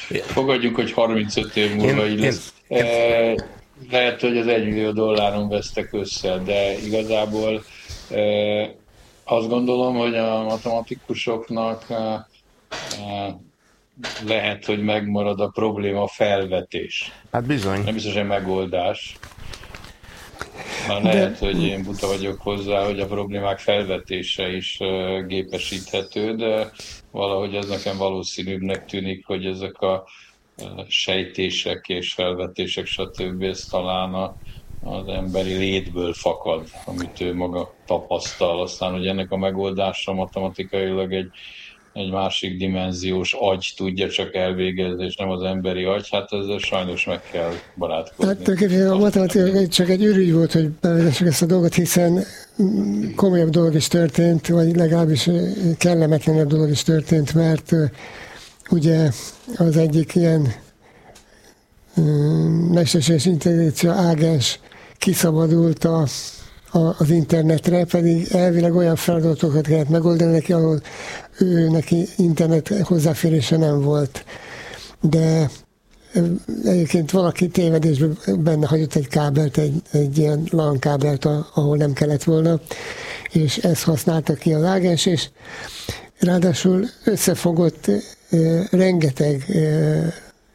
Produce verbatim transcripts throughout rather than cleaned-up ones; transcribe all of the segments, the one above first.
Fogadjunk, hogy harmincöt év múlva Én, így én, lesz. E, lehet, hogy az egymillió dolláron vesztek össze, de igazából e, azt gondolom, hogy a matematikusoknak e, e, lehet, hogy megmarad a probléma felvetés. hát bizony. Nem biztos, hogy megoldás. Már De lehet, hogy én buta vagyok hozzá, hogy a problémák felvetése is e, gépesíthető, de valahogy ez nekem valószínűbbnek tűnik, hogy ezek a sejtések és felvetések, stb. Ez talán a, az emberi létből fakad, amit ő maga tapasztal. Aztán, hogy ennek a megoldása matematikailag egy, egy másik dimenziós agy tudja csak elvégezni, és nem az emberi agy, hát ezzel sajnos meg kell barátkozni. hát tulajdonképpen a matematika csak egy ürügy volt, hogy bevezessük ezt a dolgot, hiszen komolyabb dolog is történt, vagy legalábbis kellemetlenebb dolog is történt, mert ugye az egyik ilyen mesterséges intelligencia ágens kiszabadult a, a, az internetre, pedig elvileg olyan feladatokat kellett megoldani neki, ahol ő neki internet hozzáférése nem volt. De egyébként valaki tévedésben benne hagyott egy kábelt, egy, egy ilyen LAN kábelt, ahol nem kellett volna, és ezt használta ki az ágens, és ráadásul összefogott uh, rengeteg uh,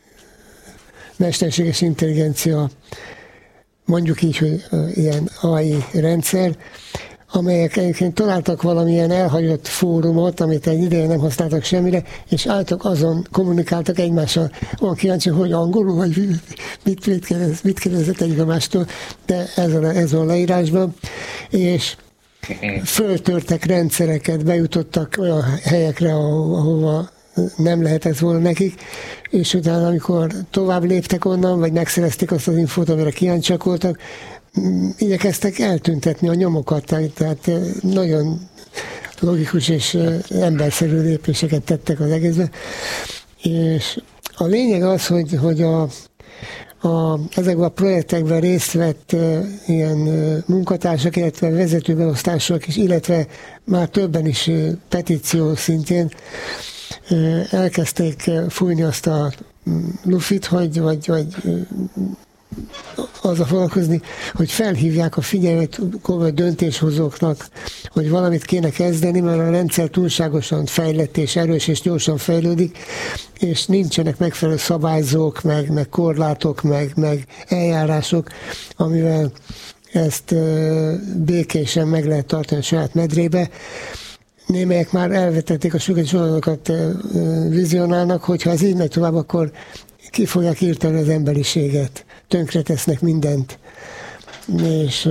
mesterséges intelligencia, mondjuk így, hogy uh, ilyen á i rendszer, amelyek egyébként találtak valamilyen elhagyott fórumot, amit egy ideje nem használtak semmire, és álltak azon, kommunikáltak egymással. Van kíváncsi, hogy angolul, vagy mit, mit, kérdez, mit kérdezett egyik a mástól, de ez a, ez a leírásban. És föltörtek rendszereket, bejutottak olyan helyekre, ahova nem lehetett volna nekik, és utána, amikor tovább léptek onnan, vagy megszerezték azt az infót, amire kíváncsiak voltak, igyekeztek eltüntetni a nyomokat, tehát nagyon logikus és emberszerű lépéseket tettek az egészben. És a lényeg az, hogy, hogy a, a, ezekben a projektekben részt vett e, ilyen munkatársak, illetve vezetőbeosztások is, illetve már többen is e, petíció szintjén e, elkezdték fújni azt a lufit, hogy, vagy, vagy azzal foglalkozni, hogy felhívják a figyelmet komoly döntéshozóknak, hogy valamit kéne kezdeni, mert a rendszer túlságosan fejlett és erős és gyorsan fejlődik, és nincsenek megfelelő szabályzók, meg, meg korlátok, meg, meg eljárások, amivel ezt békésen meg lehet tartani a saját medrébe. Némelyek már elvetették a sugárzó zsoldokat, vizionálnak, hogyha ez így megy tovább, akkor ki fogják írtani az emberiséget. Tönkretesznek mindent. És...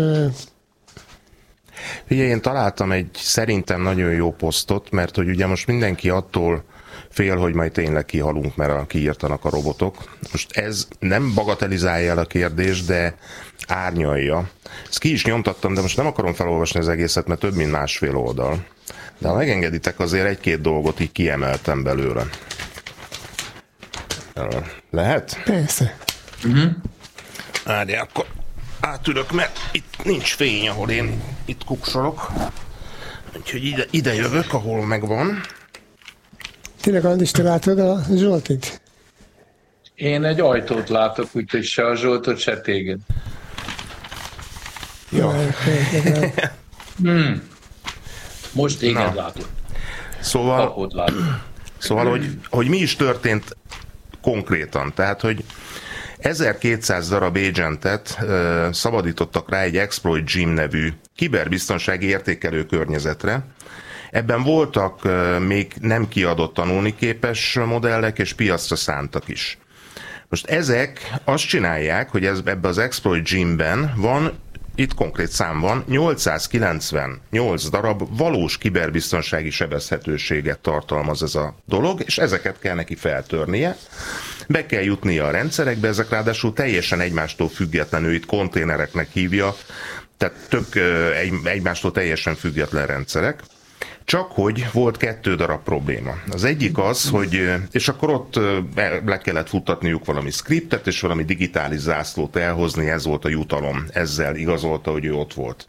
Ugye én találtam egy szerintem nagyon jó posztot, mert hogy ugye most mindenki attól fél, hogy majd tényleg kihalunk, mert kiírtanak a robotok. Most ez nem bagatelizálja el a kérdést, de árnyalja. Ezt ki is nyomtattam, de most nem akarom felolvasni az egészet, mert több mint másfél oldal. De ha megengeditek, azért egy-két dolgot így kiemeltem belőle. Lehet? Persze. Uh-huh. Várj, akkor átülök, mert itt nincs fény, ahol én itt kuksolok. Úgyhogy ide, ide jövök, ahol megvan. Tényleg, Andis, te látod a Zsoltit? Én egy ajtót látok, úgyhogy se a Zsoltot, se téged. Ja. Hmm. Most téged Na. látok. Szóval, Apót látok. szóval hogy, hogy mi is történt konkrétan. Tehát, hogy ezerkétszáz darab agentet uh, szabadítottak rá egy Exploit Gym nevű kiberbiztonsági értékelő környezetre. Ebben voltak uh, még nem kiadott tanulniképes modellek, és piacra szántak is. Most ezek azt csinálják, hogy ez, ebbe az Exploit Gymben van, itt konkrét szám van, nyolcszázkilencvennyolc darab valós kiberbiztonsági sebezhetőséget tartalmaz ez a dolog, és ezeket kell neki feltörnie. Be kell jutnia a rendszerekbe, ezek ráadásul teljesen egymástól függetlenül, itt konténereknek hívja, tehát tök egy, egymástól teljesen független rendszerek. Csak hogy volt kettő darab probléma. Az egyik az, hogy, és akkor ott le kellett futtatniuk valami skriptet, és valami digitális zászlót elhozni, ez volt a jutalom. Ezzel igazolta, hogy ő ott volt.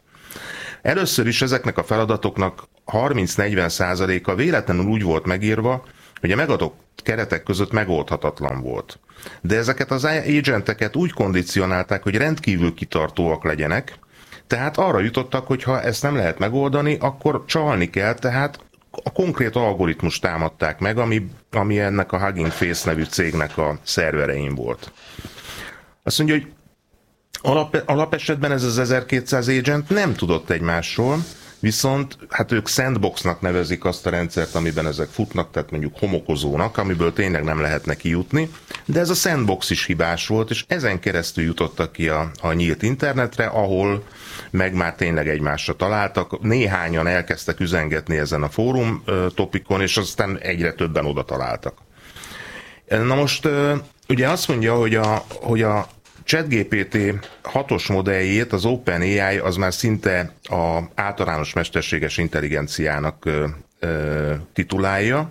Először is ezeknek a feladatoknak harminc-negyven százaléka véletlenül úgy volt megírva, hogy a megadott keretek között megoldhatatlan volt. De ezeket az agenteket úgy kondicionálták, hogy rendkívül kitartóak legyenek, tehát arra jutottak, hogy ha ezt nem lehet megoldani, akkor csalni kell, tehát a konkrét algoritmus támadták meg, ami, ami ennek a Hugging Face nevű cégnek a szerverein volt. Azt mondja, hogy alap, alapesetben ez az ezerkétszáz agent nem tudott egymásról, viszont hát ők sandboxnak nevezik azt a rendszert, amiben ezek futnak, tehát mondjuk homokozónak, amiből tényleg nem lehetne kijutni, de ez a sandbox is hibás volt, és ezen keresztül jutottak ki a, a nyílt internetre, ahol meg már tényleg egymásra találtak. Néhányan elkezdtek üzengetni ezen a fórum topikon, és aztán egyre többen oda találtak. Na most ugye azt mondja, hogy a, hogy a ChatGPT hatos modelljét, az OpenAI az már szinte az általános mesterséges intelligenciának ö, ö, titulálja,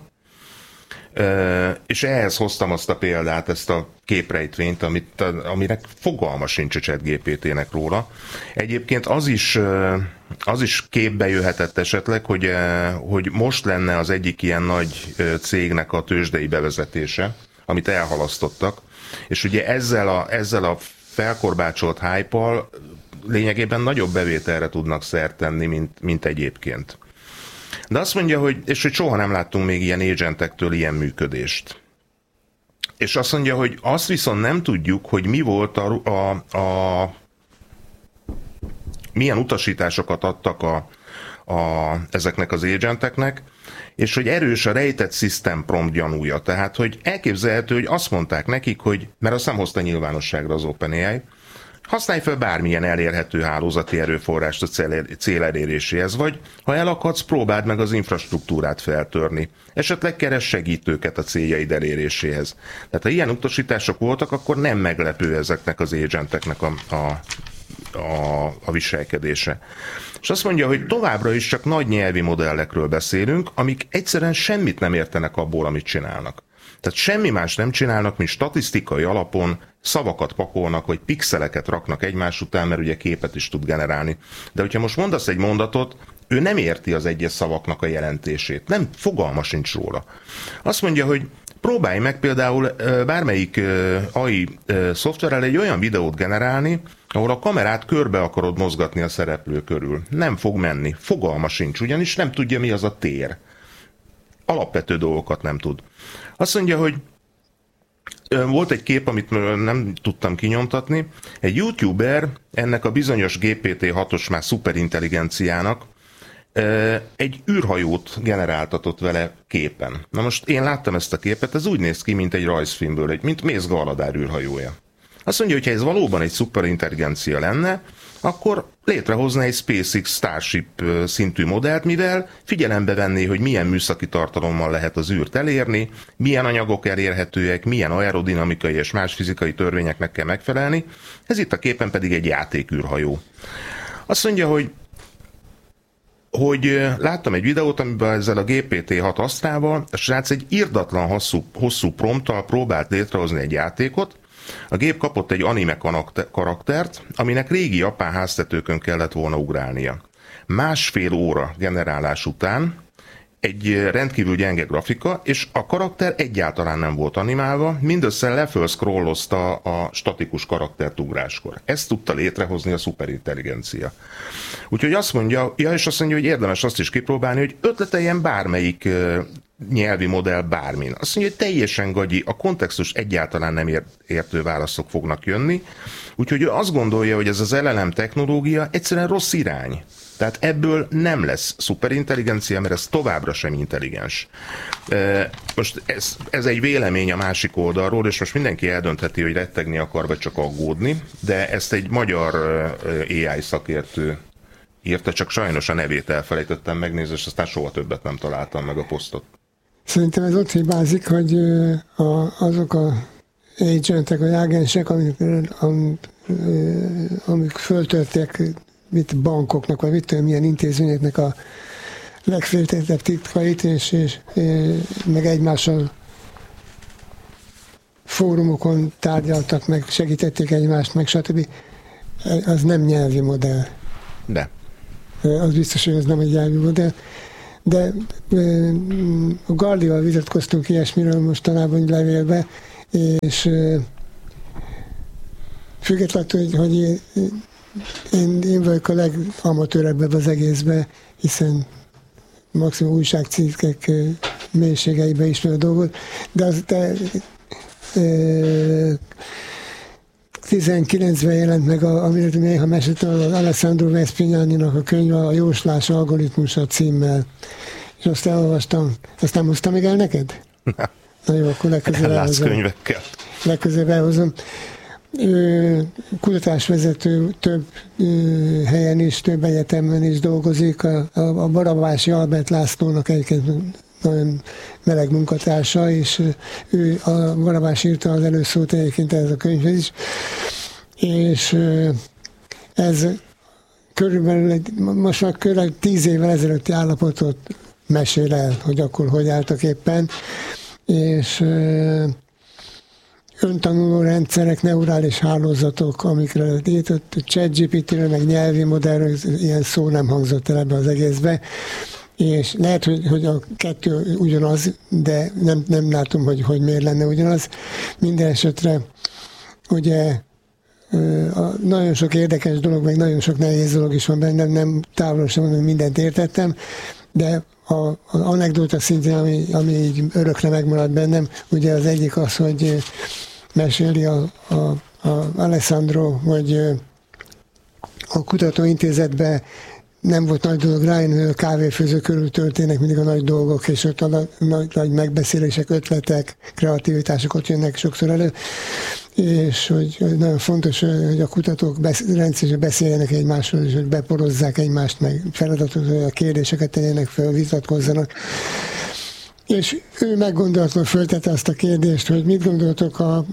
ö, és ehhez hoztam azt a példát, ezt a képrejtvényt, amit, aminek fogalma sincs a ChatGPT-nek róla. Egyébként az is, az is képbe jöhetett esetleg, hogy, hogy most lenne az egyik ilyen nagy cégnek a tőzsdei bevezetése, amit elhalasztottak, és ugye ezzel a, ezzel a felkorbácsolt hype-al lényegében nagyobb bevételre tudnak szert tenni, mint, mint egyébként. De azt mondja, hogy, és hogy soha nem láttunk még ilyen agentektől ilyen működést. És azt mondja, hogy azt viszont nem tudjuk, hogy mi volt a, a, a milyen utasításokat adtak a, a, ezeknek az agenteknek, és hogy erős a rejtett system prompt gyanúja. Tehát, hogy elképzelhető, hogy azt mondták nekik, hogy, mert azt nem hozta nyilvánosságra az OpenAI, használj fel bármilyen elérhető hálózati erőforrást a cél eléréséhez, vagy ha elakadsz, próbáld meg az infrastruktúrát feltörni. Esetleg keres segítőket a céljaid eléréséhez. Tehát ha ilyen utasítások voltak, akkor nem meglepő ezeknek az agenteknek a, a, a, a viselkedése. És azt mondja, hogy továbbra is csak nagy nyelvi modellekről beszélünk, amik egyszerűen semmit nem értenek abból, amit csinálnak. Tehát semmi más nem csinálnak, mint statisztikai alapon szavakat pakolnak, vagy pixeleket raknak egymás után, mert ugye képet is tud generálni. De hogyha most mondasz egy mondatot, ő nem érti az egyes szavaknak a jelentését. Nem, fogalma sincs róla. Azt mondja, hogy próbálj meg például bármelyik á i szoftverrel egy olyan videót generálni, ahol a kamerát körbe akarod mozgatni a szereplő körül. Nem fog menni. Fogalma sincs, ugyanis nem tudja, mi az a tér. Alapvető dolgokat nem tud. Azt mondja, hogy volt egy kép, amit nem tudtam kinyomtatni. Egy youtuber ennek a bizonyos gé pé té hatos már szuperintelligenciának egy űrhajót generáltatott vele képen. Na most én láttam ezt a képet, ez úgy néz ki, mint egy rajzfilmből, egy, mint Mézga Aladár űrhajója. Azt mondja, hogy ha ez valóban egy szuperintelligencia lenne, akkor létrehozna egy SpaceX Starship szintű modellt, mivel figyelembe venné, hogy milyen műszaki tartalommal lehet az űrt elérni, milyen anyagok elérhetőek, milyen aerodinamikai és más fizikai törvényeknek kell megfelelni. Ez itt a képen pedig egy játékűrhajó. Azt mondja, hogy hogy láttam egy videót, amiben ezzel a gé pé té hat asztrával a srác egy irdatlan hosszú, hosszú prompttal próbált létrehozni egy játékot. A gép kapott egy anime karaktert, aminek régi japán háztetőkön kellett volna ugrálnia. Másfél óra generálás után egy rendkívül gyenge grafika, és a karakter egyáltalán nem volt animálva, mindössze leföl scrollozta a statikus karaktert ugráskor. Ezt tudta létrehozni a szuperintelligencia. Úgyhogy azt mondja, ja, és azt mondja, hogy érdemes azt is kipróbálni, hogy ötleteljen bármelyik nyelvi modell bármin. Azt mondja, hogy teljesen gagyi, a kontextus egyáltalán nem értő válaszok fognak jönni, úgyhogy ő azt gondolja, hogy ez az el el em technológia egyszerűen rossz irány. Tehát ebből nem lesz szuperintelligencia, mert ez továbbra sem intelligens. Most ez, ez egy vélemény a másik oldalról, és most mindenki eldöntheti, hogy rettegni akar, vagy csak aggódni, de ezt egy magyar á i szakértő írta, csak sajnos a nevét elfelejtettem megnézni, és aztán soha többet nem találtam meg a posztot. Szerintem ez ott hibázik, hogy a, azok a agentek, vagy ágensek, amik, amik, amik föltörték mit bankoknak, vagy mit tudom, milyen intézményeknek a legféltettebb titkait, és, és, és meg egymással fórumokon tárgyaltak, meg segítették egymást, meg stb. Az nem nyelvi modell. De. Az biztos, hogy ez nem egy nyelvi modell. de a Gardival vitatkoztunk ilyesmiről mostanában levélbe, és függetlenül, hogy, hogy én, én, én vagyok a legamatőrebb az egészben, hiszen maximum újságcikkek mélységeiben ismer a dolgot, de az te tizenkilencben jelent meg, amiről néha mesélt, az Alessandro Vespignaninak a könyve, a Jóslás algoritmusa címmel. És azt elolvastam. Azt nem hoztam még el neked? Nem. Na jó, akkor legközelebb elhozom. könyvekkel. Legközelebb elhozom. Kutatásvezető több helyen is, több egyetemen is dolgozik. A, a Barabási Albert Lászlónak egyébként nagyon meleg munkatársa, és ő a Barabás írta az előszót egyébként ez a könyvhez is. És ez körülbelül egy, most már körülbelül tíz évvel ezelőtti állapotot mesél el, hogy akkor hogy álltak éppen. És öntanuló rendszerek, neurális hálózatok, amikre írtott, ChatGPT-ről, meg nyelvi modellről, ilyen szó nem hangzott el ebbe az egészbe. És lehet, hogy, hogy a kettő ugyanaz, de nem, nem látom, hogy, hogy miért lenne ugyanaz. Minden esetre ugye a, nagyon sok érdekes dolog, meg nagyon sok nehéz dolog is van bennem, nem távol sem mondom, hogy mindent értettem, de a, az anekdóta szintén, ami, ami így örökre megmaradt bennem, ugye az egyik az, hogy meséli a, a, a Alessandro, hogy a kutatóintézetben nem volt nagy dolog rájönni, hogy a kávéfőző körül történnek mindig a nagy dolgok, és ott a nagy, nagy megbeszélések, ötletek, kreativitások ott jönnek sokszor elő, és hogy, hogy nagyon fontos, hogy a kutatók besz, rendszeresen beszéljenek egymásról, és hogy beporozzák egymást, meg feladatot, hogy a kérdéseket tegyenek fel, vitatkozzanak. És ő meggondolatlan föltette azt a kérdést, hogy mit gondoltok, ha,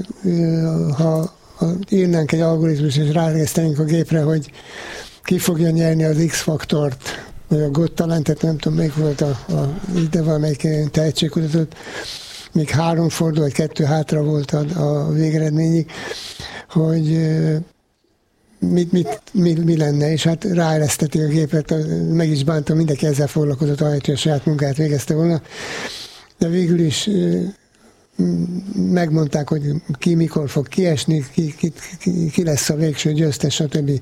ha, ha írnánk egy algoritmus, és ráeresztenénk a gépre, hogy ki fogja nyerni az X-faktort, vagy a Got Talentet, nem tudom, melyik volt a, a de valamelyik tehetségkutatót, még három forduló, vagy kettő hátra volt a, a végeredményig, hogy mit, mit, mi, mi lenne, és hát ráeresztették a gépet, meg is bántam, mindenki ezzel foglalkozott, ahelyett, hogy a saját munkát végezte volna, de végül is megmondták, hogy ki mikor fog kiesni, ki, ki, ki, ki lesz a végső győztes, stb.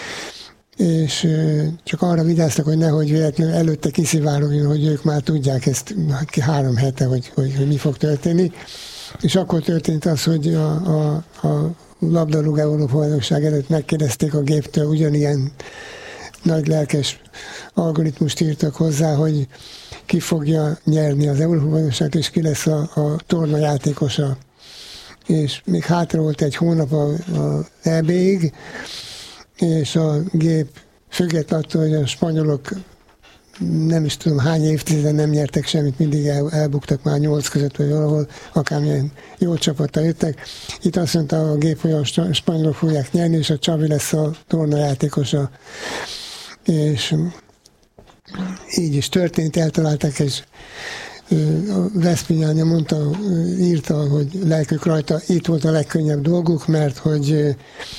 És csak arra vigyáztak, hogy nehogy véletlenül előtte kiszivárogjon, hogy ők már tudják ezt három hete, hogy, hogy, hogy mi fog történni. És akkor történt az, hogy a, a, a labdarúgó Európa-bajnokság előtt megkérdezték a géptől, ugyanilyen nagy lelkes algoritmust írtak hozzá, hogy ki fogja nyerni az Európa-bajnokságot, és ki lesz a, a torna játékosa. És még hátra volt egy hónap a, a é bé-ig, és a gép függetlenül attól, hogy a spanyolok nem is tudom hány évtizeden nem nyertek semmit, mindig el, elbuktak már nyolc között, vagy valahol, akármilyen jó csapattal jöttek. Itt azt mondta a gép, hogy a spanyolok fogják nyerni, és a Csavi lesz a tornajátékosa. És így is történt, eltalálták, és a Vespignani mondta, írta, hogy lelkük rajta, itt volt a legkönnyebb dolguk, mert hogy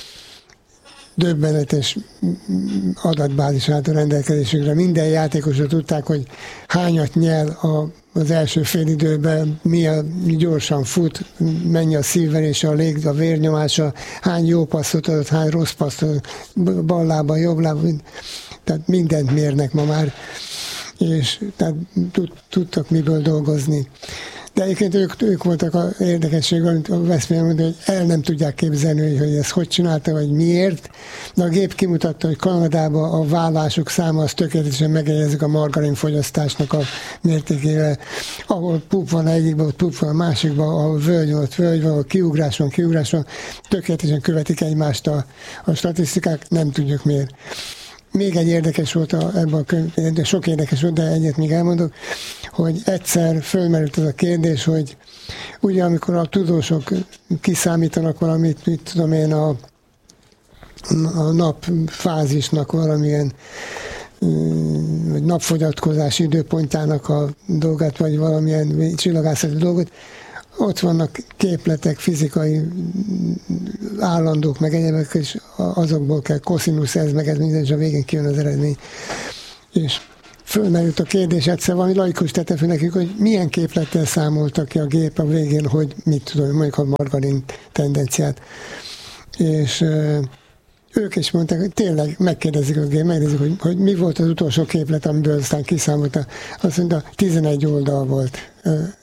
döbbenetes adatbázis állt a rendelkezésükre. Minden játékosra tudták, hogy hányat nyel a, az első fél időben, milyen gyorsan fut, mennyi a szívverése, a lég, a vérnyomása, hány jó passzot adott, hány rossz passzot adott, bal lába, jobb lába, tehát mindent mérnek ma már, és tehát tudtak miből dolgozni. De egyébként ők, ők voltak az érdekesség, amit a Veszprém mondta, hogy el nem tudják képzelni, hogy ezt hogy csinálta, vagy miért. De a gép kimutatta, hogy Kanadában a vállások száma az tökéletesen megegyezik a margarinfogyasztásnak a mértékével. Ahol pup van egyikben, ott pup van a másikban, ahol völgy van, ott völgy van, ahol kiugrás van, kiugrás van, tökéletesen követik egymást a, a statisztikák, nem tudjuk miért. Még egy érdekes volt a, ebben a könyv, de sok érdekes volt, de egyet még elmondok, hogy egyszer fölmerült az a kérdés, hogy ugye amikor a tudósok kiszámítanak valamit, mit tudom én, a, a napfázisnak valamilyen vagy napfogyatkozási időpontjának a dolgát, vagy valamilyen csillagászati dolgot, ott vannak képletek, fizikai állandók, meg egyébek, és azokból kell koszinusz, ez meg ez minden, és a végén kijön az eredmény. És fölmerült a kérdés, egyszer valami laikus tette fel nekik, hogy milyen képlettel számoltak ki a gép a végén, hogy mit tudom, mondjuk a margarin tendenciát. És ők is mondták, hogy tényleg megkérdezik a gép, megkérdezik, hogy, hogy mi volt az utolsó képlet, amiből aztán kiszámolta. Azt mondta, tizenegy oldal volt.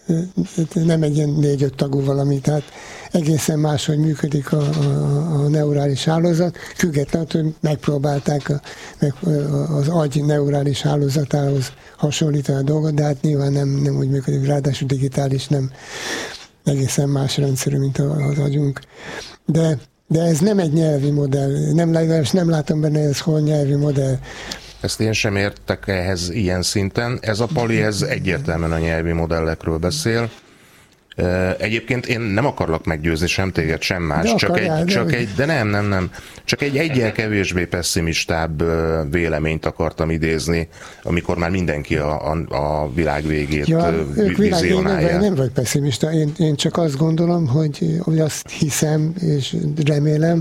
Nem egy ilyen négy-öt tagú valami, tehát egészen máshogy működik a, a, a neurális hálózat, függetlenül, hogy megpróbálták a, meg, az agy neurális hálózatához hasonlítani a dolgot, de hát nyilván nem, nem úgy működik, ráadásul digitális, nem egészen más rendszerű, mint az agyunk. De De ez nem egy nyelvi modell, nem, nem látom benne, ez hol nyelvi modell. Ezt én sem értek ehhez ilyen szinten. Ez a Pali, ez egyértelműen a nyelvi modellekről beszél. Egyébként én nem akarlak meggyőzni sem téged, sem más, de csak, akarjál, egy, csak de egy, de nem, nem, nem, csak egy egyel kevésbé pessimistább véleményt akartam idézni, amikor már mindenki a, a, a világ végét ja, vizionálja. Nem, nem vagy pessimista, én, én csak azt gondolom, hogy, hogy azt hiszem, és remélem,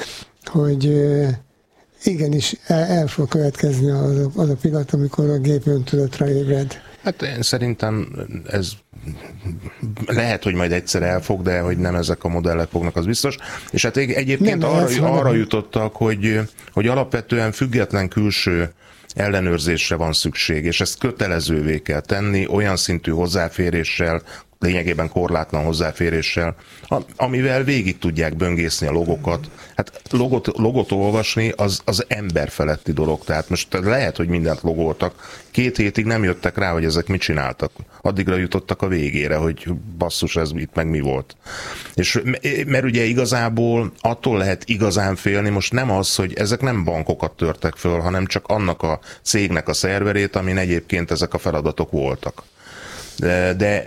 hogy igenis el, el fog következni az, az a pillanat, amikor a gép öntudatra ébred. Hát én szerintem ez lehet, hogy majd egyszer elfog, de hogy nem ezek a modellek fognak, az biztos. És hát egyébként nem, arra, arra jutottak, hogy, hogy alapvetően független külső ellenőrzésre van szükség, és ezt kötelezővé kell tenni, olyan szintű hozzáféréssel, lényegében korlátlan hozzáféréssel, amivel végig tudják böngészni a logokat. Hát logot, logot olvasni az, az emberfeletti dolog, tehát most lehet, hogy mindent logoltak. Két hétig nem jöttek rá, hogy ezek mit csináltak. Addigra jutottak a végére, hogy basszus, ez itt meg mi volt. És mert ugye igazából attól lehet igazán félni, most nem az, hogy ezek nem bankokat törtek föl, hanem csak annak a cégnek a szerverét, amin egyébként ezek a feladatok voltak. De, de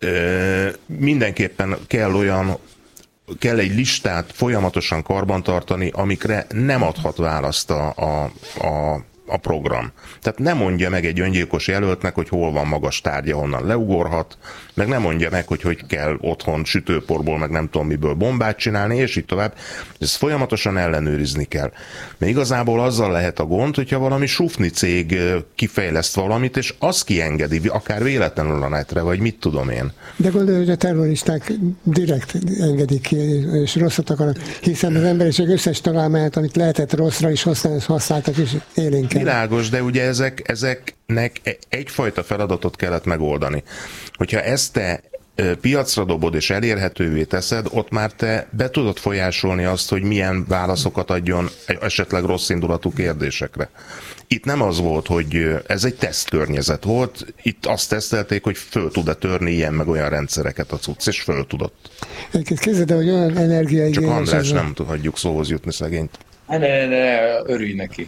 mindenképpen kell olyan, kell egy listát folyamatosan karbantartani, amikre nem adhat választ a, a, a, a program. Tehát nem mondja meg egy öngyilkos jelöltnek, hogy hol van magas tárgya, honnan leugorhat, meg nem mondja meg, hogy hogy kell otthon sütőporból, meg nem tudom miből bombát csinálni, és így tovább. Ezt folyamatosan ellenőrizni kell. Mert igazából azzal lehet a gond, hogyha valami sufni cég kifejleszt valamit, és azt kiengedi, akár véletlenül a netre, vagy mit tudom én. De gondolj, hogy a terroristák direkt engedik ki, és rosszat akarnak, hiszen az emberiség összes találmányát, amit lehetett rosszra is használni, használtak is élénken. Világos, de ugye ezek, ezeknek egyfajta feladatot kellett megoldani. Hogyha ezt te piacra dobod és elérhetővé teszed, ott már te be tudod folyásolni azt, hogy milyen válaszokat adjon esetleg rossz indulatú kérdésekre. Itt nem az volt, hogy ez egy tesztkörnyezet volt, itt azt tesztelték, hogy föl tud-e törni ilyen meg olyan rendszereket a cucc, és föl tudott. Egyébként képzeld, hogy olyan energiaigényes... Csak András nem hagyjuk szóhoz jutni szegényt. Ne, ne, ne, örülj neki.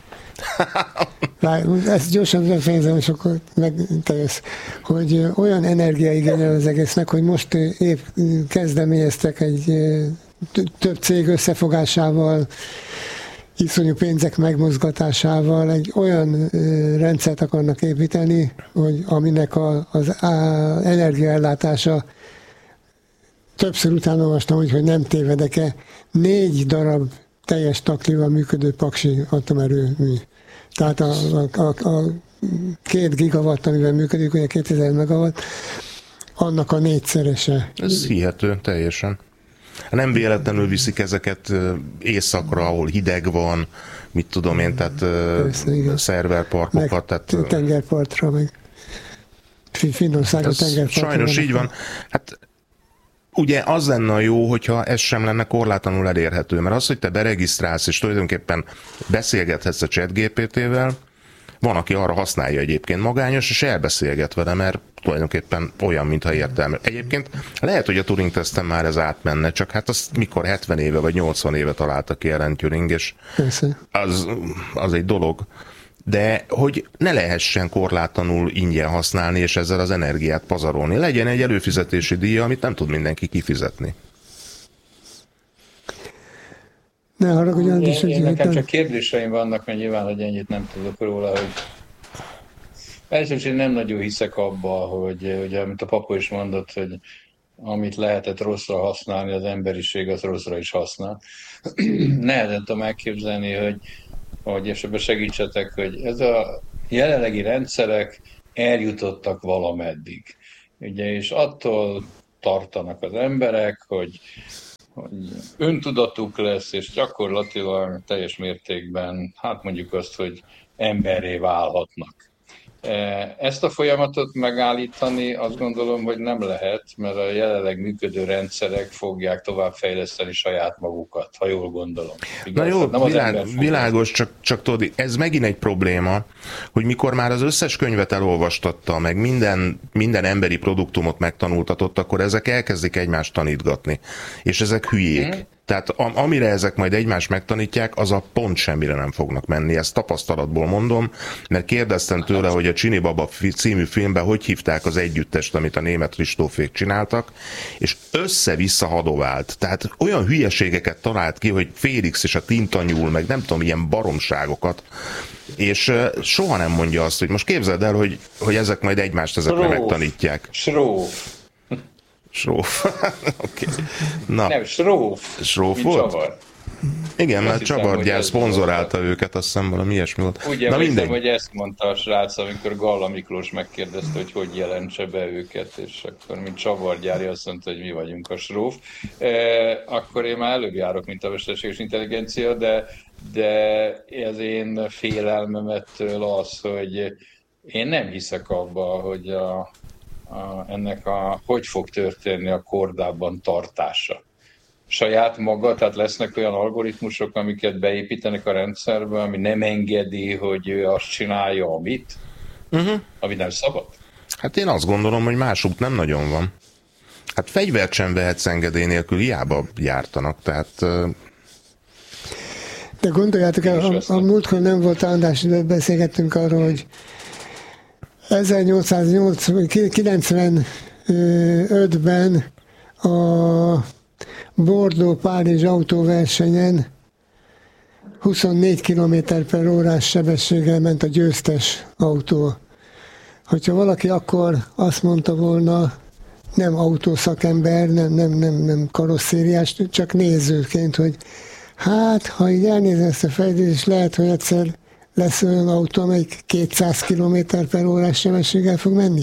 Ezt gyorsan befejezem, és akkor meg te jössz, hogy olyan energiaigényel az egésznek, hogy most épp kezdeményeztek egy több cég összefogásával, iszonyú pénzek megmozgatásával egy olyan rendszert akarnak építeni, hogy aminek a, az energiaellátása, többször utána olvastam, hogy, hogy nem tévedek-e, négy darab teljes taklival működő paksi atomerőmű. Tehát a, a, a, a két gigawatt, amivel működik, ugye kétezer megawatt, annak a négyszerese. Ez hihető, teljesen. Nem véletlenül viszik ezeket északra, ahol hideg van, mit tudom én, tehát persze, szerverparkokat. Meg tehát, tengerpartra, meg Finnországon tengerpartra. Sajnos így van. Hát ugye az lenne jó, hogyha ez sem lenne korlátlanul elérhető, mert az, hogy te beregisztrálsz, és tulajdonképpen beszélgethetsz a ChatGPT-vel, van, aki arra használja egyébként magányos, és elbeszélget vele, mert tulajdonképpen olyan, mintha értelme. Egyébként lehet, hogy a Turing-teszten már ez átmenne, csak hát azt mikor hetven éve vagy nyolcvan éve találta ki Alan Turing, és az, az egy dolog. De hogy ne lehessen korlátlanul ingyen használni, és ezzel az energiát pazarolni. Legyen egy előfizetési díja, amit nem tud mindenki kifizetni. Ne haragudjon, is, hogy nekem csak kérdéseim vannak, mert nyilván, hogy ennyit nem tudok róla, hogy elsősorban nem nagyon hiszek abba, hogy ugye, amit a papa is mondott, hogy amit lehetett rosszra használni, az emberiség az rosszra is használ. Nehezen tudom elképzelni, hogy, hogy esetben segítsetek, hogy ez a jelenlegi rendszerek eljutottak valameddig. Ugye, és attól tartanak az emberek, hogy, hogy öntudatuk lesz, és gyakorlatilag teljes mértékben, hát mondjuk azt, hogy emberré válhatnak. Ezt a folyamatot megállítani azt gondolom, hogy nem lehet, mert a jelenleg működő rendszerek fogják továbbfejleszteni saját magukat, ha jól gondolom. Igaz? Na jó, nem világ, világos, csak, csak tudod, ez megint egy probléma, hogy mikor már az összes könyvet elolvastatta, meg minden, minden emberi produktumot megtanultatott, akkor ezek elkezdik egymást tanítgatni. És ezek hülyék. Hmm. Tehát amire ezek majd egymást megtanítják, az a pont semmire nem fognak menni. Ezt tapasztalatból mondom, mert kérdeztem tőle, hogy a Csini Baba című filmben hogy hívták az együttest, amit a német Kristófék csináltak, és össze-vissza hadovált. Tehát olyan hülyeségeket talált ki, hogy Félix és a Tintanyúl, meg nem tudom, ilyen baromságokat, és soha nem mondja azt, hogy most képzeld el, hogy, hogy ezek majd egymást ezekre Sróf. megtanítják. Sróf. Sróf. Okay. Na. Nem, Sróf. Sróf volt? Csavar. Igen, mert Csavargyár szponzorálta őket, azt hiszem valami ilyesmi volt. Úgy emlékszem, hogy ezt mondta a srác, amikor Galla Miklós megkérdezte, hogy hogy jelentse be őket, és akkor mint Csavargyári azt mondta, hogy mi vagyunk a Sróf. E, akkor én már előbb járok, mint a mesterséges intelligencia, de, de az én félelmemettől az, hogy én nem hiszek abba, hogy a A, ennek a, hogy fog történni a kordában tartása. Saját maga, tehát lesznek olyan algoritmusok, amiket beépítenek a rendszerbe, ami nem engedi, hogy ő azt csinálja, amit, uh-huh. ami nem szabad? Hát én azt gondolom, hogy más út nem nagyon van. Hát fegyvert sem vehetsz engedély nélkül, hiába jártanak, tehát... De gondoljátok el, a, a múltkor nem volt András, beszélgettünk arról, hogy ezernyolcszázkilencvenötben a Bordeaux-Párizs autóversenyen huszonnégy kilométer per órás sebességgel ment a győztes autó. Hogyha valaki akkor azt mondta volna, nem autószakember, nem, nem, nem, nem karosszériás, csak nézőként, hogy hát, ha így elnézem ezt a fejlődést, lehet, hogy egyszer lesz olyan autó, amelyik kétszáz kilométer per órás sebességgel fog menni.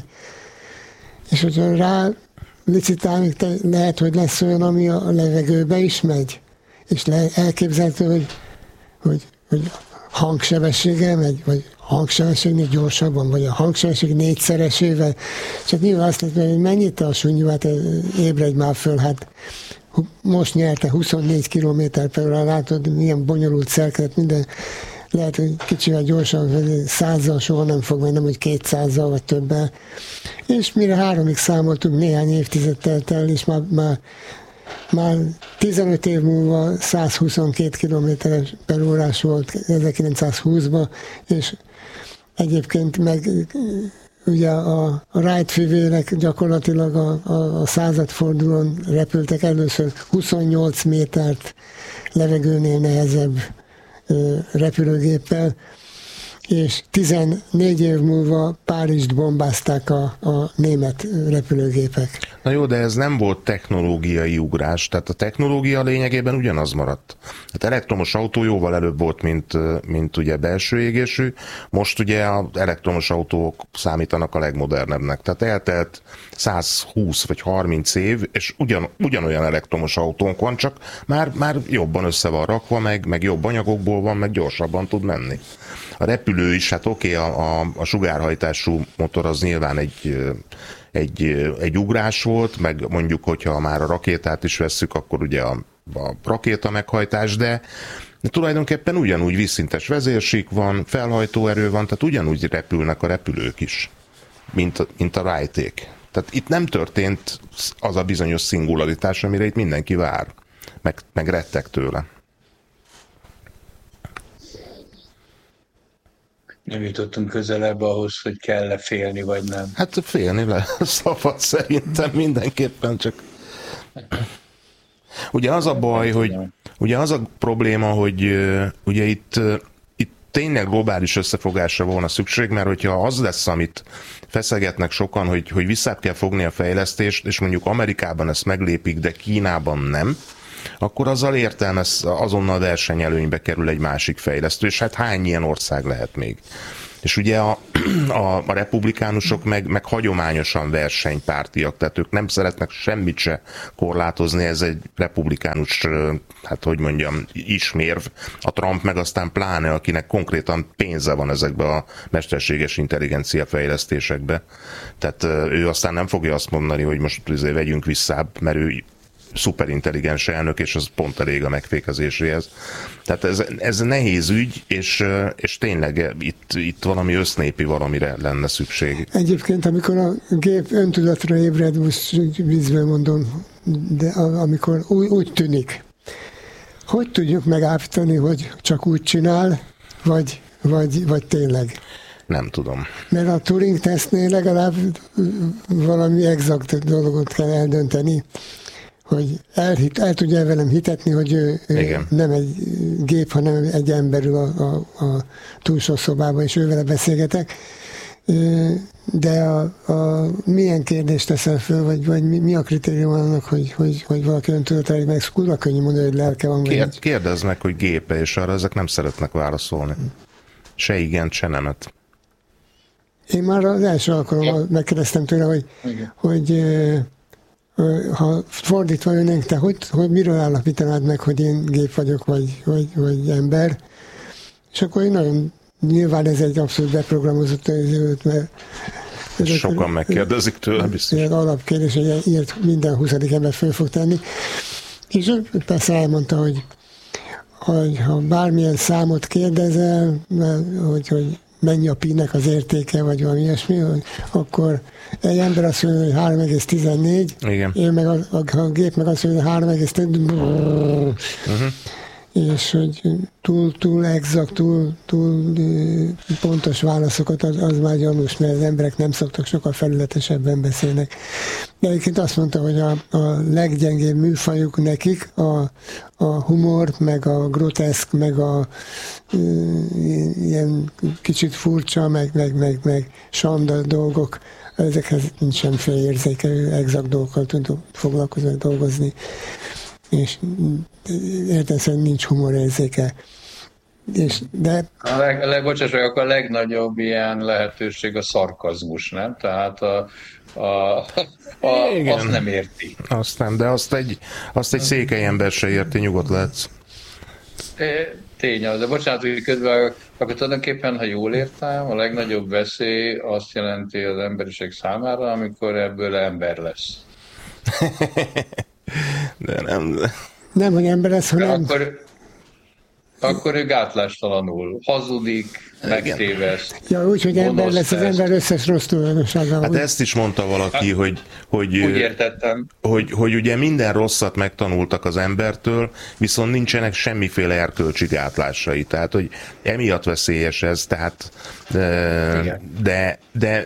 És hogyha rá licitálni, lehet, hogy lesz olyan, ami a levegőbe is megy. És le, elképzelhető, hogy, hogy, hogy hangsebességgel megy, vagy hangsebességnél gyorsabban, vagy a hangsebesség négyszeresével. Csak nyilván azt lehet, hogy mennyit a sunyi, hát ébredj már föl, hát most nyerte huszonnégy kilométer per órá, látod, milyen bonyolult szerkezet, minden. Lehet, hogy kicsivel gyorsan, hogy százzal soha nem fog menni, nem, hogy kétszázzal vagy többel. És mire háromig számoltunk, néhány évtized telt el, és már, már, már tizenöt év múlva százhuszonkét kilométer per órás volt ezerkilencszázhúszban, és egyébként meg ugye a, a Wright-fivérek gyakorlatilag a, a, a századfordulón repültek először huszonnyolc métert levegőnél nehezebb repülőgéppel, és tizennégy év múlva Párizst bombázták a, a német repülőgépek. Na jó, de ez nem volt technológiai ugrás, tehát a technológia lényegében ugyanaz maradt. Hát elektromos autó jóval előbb volt, mint, mint ugye belső égésű, most ugye az elektromos autók számítanak a legmodernebbnek. Tehát eltelt százhúsz vagy harminc év, és ugyan, ugyanolyan elektromos autónk van, csak már, már jobban össze van rakva, meg, meg jobb anyagokból van, meg gyorsabban tud menni. A repülő is, hát oké, okay, a, a, a sugárhajtású motor az nyilván egy, egy, egy ugrás volt, meg mondjuk, hogyha már a rakétát is vesszük, akkor ugye a, a rakéta meghajtás, de, de tulajdonképpen ugyanúgy vízszintes vezérsík van, felhajtóerő van, tehát ugyanúgy repülnek a repülők is, mint, mint a Wrighték. Tehát itt nem történt az a bizonyos szingularitás, amire itt mindenki vár, meg, meg rettek tőle. Nem jutottunk közelebb ahhoz, hogy kell-e félni, vagy nem. Hát félni le szabad szerintem mindenképpen, csak... Ugye az a baj, hogy... Ugye az a probléma, hogy ugye itt, itt tényleg globális összefogásra volna szükség, mert hogyha az lesz, amit feszegetnek sokan, hogy, hogy vissza kell fogni a fejlesztést, és mondjuk Amerikában ezt meglépik, de Kínában nem, akkor azzal értelmez, azonnal versenyelőnybe kerül egy másik fejlesztő, és hát hány ilyen ország lehet még? És ugye a, a, a republikánusok meg, meg hagyományosan versenypártiak, tehát ők nem szeretnek semmit se korlátozni, ez egy republikánus, hát hogy mondjam, ismérv. A Trump meg aztán pláne, akinek konkrétan pénze van ezekbe a mesterséges intelligencia fejlesztésekbe. Tehát ő aztán nem fogja azt mondani, hogy most azért vegyünk vissza, mert ő szuperintelligens elnök, és az pont elég a megfékezéséhez. Tehát ez, ez nehéz ügy, és, és tényleg itt, itt valami össznépi valamire lenne szükség. Egyébként, amikor a gép öntudatra ébred, most vízben mondom, de amikor úgy, úgy tűnik, hogy tudjuk megállítani, hogy csak úgy csinál, vagy, vagy, vagy tényleg? Nem tudom. Mert a Turing-tesztnél legalább valami exakt dolgot kell eldönteni, hogy el, el tudja velem hitetni, hogy ő, ő nem egy gép, hanem egy ember ül a, a, a túlsó szobában, és ő vele beszélgetek. De a, a, milyen kérdést teszel föl, vagy, vagy mi, mi a kritérium annak, hogy, hogy, hogy valaki öntudatáig meg kurva könnyű mondani, hogy lelke van. Kérd, kérdezd meg, hogy gépe, és arra ezek nem szeretnek válaszolni. Se igen, se nemet. Én már az első alkalommal megkérdeztem tőle, hogy, hogy ha fordítva jönnénk, te hogy, hogy miről állapítanád meg, hogy én gép vagyok, vagy, vagy, vagy ember? És akkor én nagyon, nyilván ez egy abszolút beprogramozott, mert sokan megkérdezik tőle, biztos. Ez alapkérdés, hogy ilyet minden huszadik ember föl fog tenni. És ő persze elmondta, hogy, hogy ha bármilyen számot kérdezel, hogy, hogy mennyi a pi-nek az értéke, vagy valami ilyesmi, akkor egy ember azt mondja, hogy három egész tizennégy, igen. Én meg a, a, a gép meg azt mondja, hogy három egész tizennégy, uh-huh. És hogy túl, túl exakt, túl, túl pontos válaszokat, az, az már gyanús, mert az emberek nem szoktak, sokkal felületesebben beszélnek. De egyébként azt mondta, hogy a, a leggyengébb műfajuk nekik a, a humor, meg a groteszk, meg a e, ilyen kicsit furcsa, meg, meg, meg, meg sanda dolgok, ezekhez nincs semmiféle érzéke, exakt dolgokkal tud foglalkozni, dolgozni. És értelemszerűen nincs humorérzéke. És, de... A, leg, a, leg, bocsáss, a legnagyobb ilyen lehetőség a szarkazmus, nem? Tehát a, a, a, azt nem érti. Azt nem, de azt egy, azt egy székely ember se érti, nyugodt lehetsz. Tény az, de bocsánat, hogy közben akkor tulajdonképpen, ha jól értem, a legnagyobb veszély azt jelenti az emberiség számára, amikor ebből ember lesz. De nem. Nem, hogy ember lesz, hanem... Akkor, akkor ő gátlástalanul hazudik, megtéveszt. Ja, úgy, hogy ember lesz, az ember összes rossz tulajdonsága. Hát ezt is mondta valaki, hát, hogy, hogy, úgy értettem. Hogy, hogy ugye minden rosszat megtanultak az embertől, viszont nincsenek semmiféle erkölcsi gátlásai. Tehát, hogy emiatt veszélyes ez, tehát de, de, de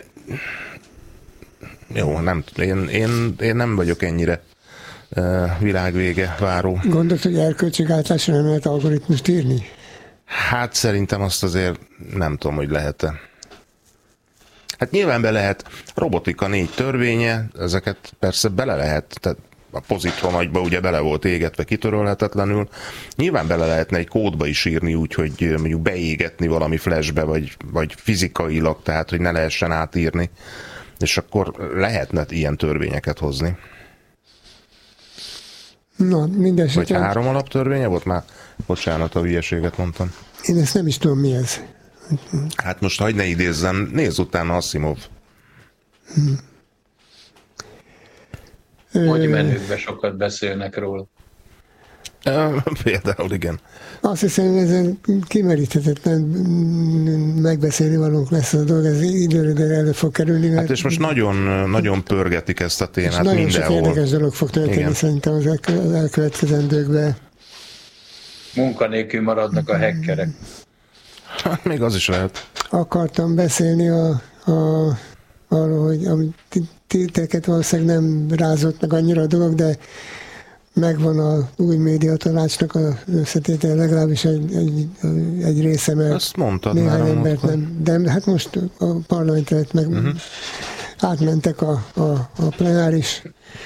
jó, nem, én, én, én nem vagyok ennyire világvége váró. Gondolod, hogy erkölcsi gátlásra nem lehet algoritmust írni? Hát szerintem azt azért nem tudom, hogy lehet-e. Hát nyilván be lehet. Robotika négy törvénye, ezeket persze bele lehet, tehát a pozitron agyba ugye bele volt égetve kitörölhetetlenül. Nyilván bele lehetne egy kódba is írni úgy, hogy mondjuk beégetni valami flashbe, vagy, vagy fizikailag, tehát hogy ne lehessen átírni. És akkor lehetne ilyen törvényeket hozni. Na, mindesetre... Vagy három alaptörvénye volt már? Bocsánat, a hülyeséget mondtam. Én ezt nem is tudom, mi ez. Hát most hagyd ne idézzem, nézz utána Asimov. Hmm. Hogy menőkben sokat beszélnek róla. Például igen. Azt hiszem, hogy ezen kimeríthetetlen megbeszélni valók lesz a dolog, ez időre elő fog kerülni. Hát és most nagyon, nagyon pörgetik ezt a témát mindenhol. Nagyon sok érdekes dolog fog történni, igen. Szerintem az elkövetkezendőkben. Munkanélkül maradnak a hackerek. Hát még az is lehet. Akartam beszélni a, a, arról, hogy amit titeket valószínűleg nem rázott meg annyira a dolog, de megvan a új médiatanácsnak az összetétele, legalábbis egy, egy, egy része, mert azt mondtad néhány már embert nem. De hát most a parlamentet meg uh-huh. átmentek a, a, a plenáris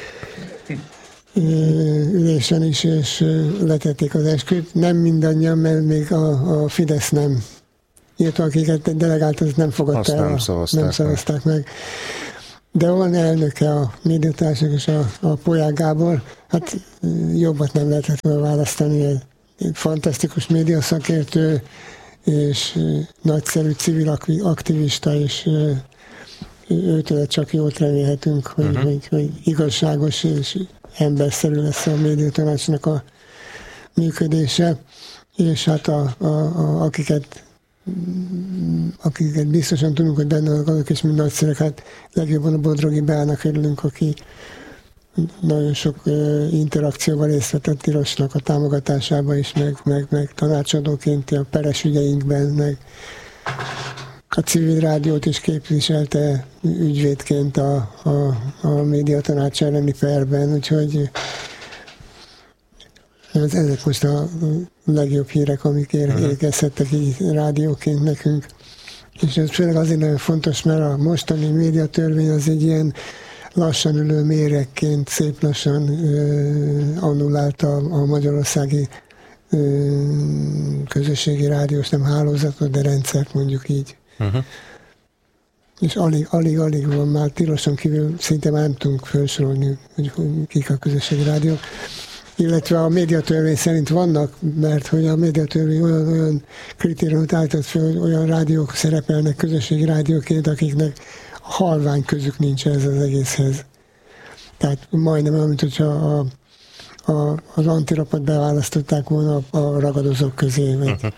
ülésen is, és letették az esküt. Nem mindannyian, mert még a, a Fidesz nem illetve akiket delegált, azt nem fogadta azt el, nem a, szavazták, nem szavazták meg. meg. De van elnöke a médiatársak és a, a Polyák Gábor, hát jobbat nem lehetett választani, egy, egy fantasztikus médiaszakértő, és nagyszerű civil aktivista, és őtől csak jót remélhetünk, hogy, uh-huh. hogy, hogy igazságos és emberszerű lesz a médiatanácsnak a működése, és hát a, a, a, akiket akiket biztosan tudunk, hogy benne vannak, és mind nagyszerűek, hát legjobban a Bodrogi Beának örülünk, aki nagyon sok uh, interakcióban részt vett a Tilosnak a támogatásába is, meg, meg, meg tanácsadóként a peres ügyeinkben, meg a civil rádiót is képviselte ügyvédként a, a, a médiatanács elleni perben, úgyhogy ez, ezek most a legjobb hírek, amik érkezhettek így rádióként nekünk. És ez főleg azért nagyon fontos, mert a mostani médiatörvény az egy ilyen lassan ülő méregként szép lassan ö, annullálta a magyarországi ö, közösségi rádiós, nem hálózatot, de rendszert mondjuk így. Uh-huh. És alig, alig, alig van már, Tiloson kívül szinte már nem tudunk felsorolni, hogy kik a közösségi rádiók. Illetve a médiatörvény szerint vannak, mert hogy a médiatörvény olyan, olyan kritériumot állított fel, hogy olyan rádiók szerepelnek közösségi rádióként, akiknek halvány közük nincs ez az egészhez. Tehát majdnem olyan, mint hogyha a, a, az antirapot beválasztották volna a, a ragadozók közé. Uh-huh.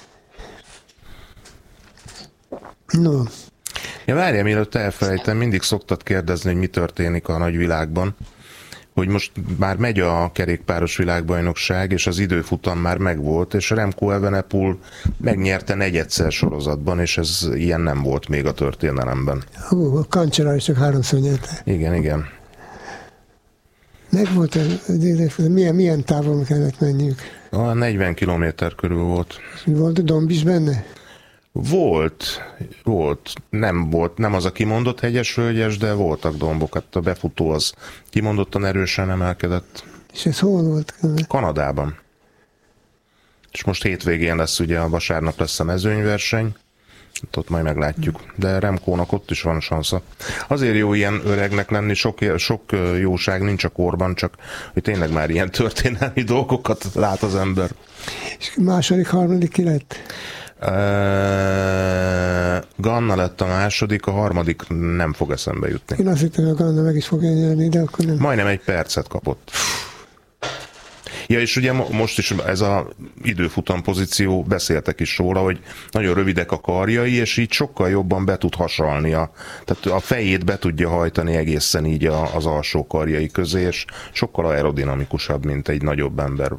No. Ja, várjál, mielőtt elfelejtem, mindig szoktad kérdezni, hogy mi történik a nagyvilágban, hogy most már megy a kerékpáros világbajnokság, és az időfutam már megvolt, és Remco Evenepoel megnyerte negyedszer sorozatban, és ez ilyen nem volt még a történelemben. Hú, a Cancellara is csak háromszor nyerte. Igen, igen. Megvolt az időfutam, milyen, milyen távon kellett menniük? A negyven kilométer körül volt. Volt domb is benne? Volt, volt, nem volt, nem az a kimondott hegyes-völgyes, de voltak dombok, hát a befutó az kimondottan erősen emelkedett. És ez hol volt? Kanadában. És most hétvégén lesz, ugye a vasárnap lesz a mezőnyverseny, ott majd meglátjuk. De Remkónak ott is van sansza. Azért jó ilyen öregnek lenni, sok, sok jóság nincs a korban, csak hogy tényleg már ilyen történelmi dolgokat lát az ember. És második, harmadik ki lett? Uh, Ganna lett a második, a harmadik nem fog eszembe jutni. Én azt hittem, hogy a Ganna meg is fogja nyerni, de akkor nem. Majdnem egy percet kapott. Ja, és ugye most is ez az időfutam pozíció, beszéltek is róla, hogy nagyon rövidek a karjai, és így sokkal jobban be tud hasalni. A, tehát a fejét be tudja hajtani egészen így a, az alsó karjai közé, és sokkal aerodinamikusabb, mint egy nagyobb ember.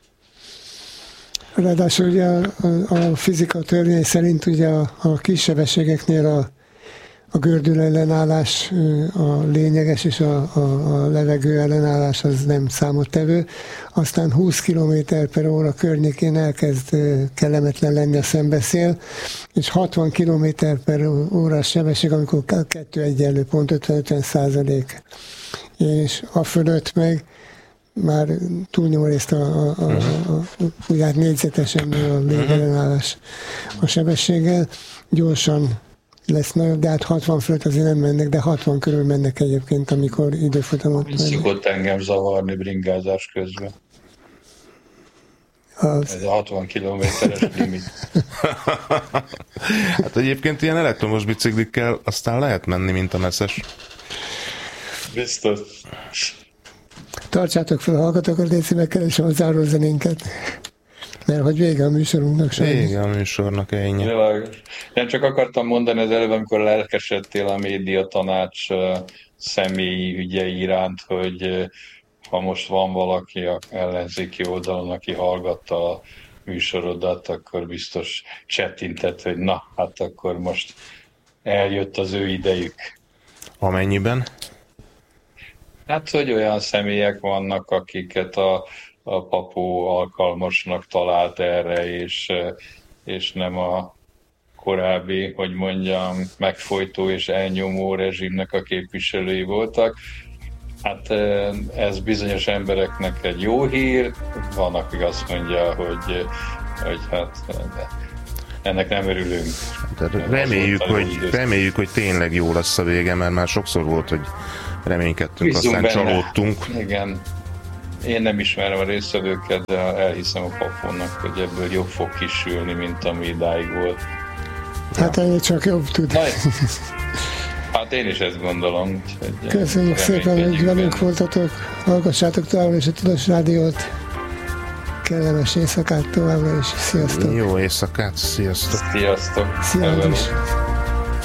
Ráadásul ugye a, a, a fizika törvény szerint ugye a, a kis sebességeknél a, a gördül ellenállás a lényeges, és a, a, a levegő ellenállás az nem számottevő. Aztán húsz kilométer per óra környékén elkezd kellemetlen lenni a szembeszél, és hatvan kilométer per órás sebesség, amikor kettő egyenlő pont ötven-ötven százalék. És a fölött meg már túlnyomó részt a, a, a, a, a, a négyzetesen a légellenállás a sebességgel. Gyorsan lesz nagyobb, de hát hatvan fölött azért nem mennek, de hatvan körül mennek egyébként, amikor időfutamot mennek. Szokott engem zavarni bringázás közben. Az... Ez a hatvan kilométeres limit. Hát egyébként ilyen elektromos biciklikkel aztán lehet menni, mint a meszes. Biztos. Tartsátok fel a hallgatókat, légy szíves, keresem a zárózenénket. Mert hogy vége a műsorunknak sajnos. Vége a műsornak, ennyi. Én csak akartam mondani az előbb, amikor lelkesedtél a médiatanács személyi ügyei iránt, hogy ha most van valaki a ellenzéki oldalon, aki hallgatta a műsorodat, akkor biztos csettintett, hogy na, hát akkor most eljött az ő idejük. Amennyiben? Hát, hogy olyan személyek vannak, akiket a, a papó alkalmasnak talált erre, és, és nem a korábbi, hogy mondjam, megfojtó és elnyomó rezsimnek a képviselői voltak. Hát ez bizonyos embereknek egy jó hír, van, aki azt mondja, hogy, hogy hát ennek nem örülünk. De reméljük, hogy, reméljük, hogy tényleg jó lesz a vége, mert már sokszor volt, hogy reménykedtünk, Bízunk aztán benne. csalódtunk. Igen. Én nem ismerem a résztvevőket, de elhiszem a Paponnak, hogy ebből jobb fog kisülni, mint ami idáig volt. Hát ennél csak jobb tud. Na, hát én is ezt gondolom. Köszönjük szépen, hogy velünk voltatok. Hallgassátok továbbra is a Tudos Rádiót. Kellemes éjszakát továbbra is. Sziasztok! Jó éjszakát, sziasztok! Sziasztok! Szia, Andris!